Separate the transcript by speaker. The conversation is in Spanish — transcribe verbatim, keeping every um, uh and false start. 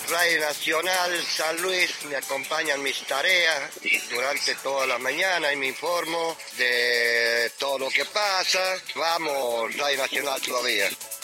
Speaker 1: Radio Nacional San Luis me acompaña en mis tareas durante toda la mañana y me informo de todo lo que pasa. Vamos, Radio Nacional todavía.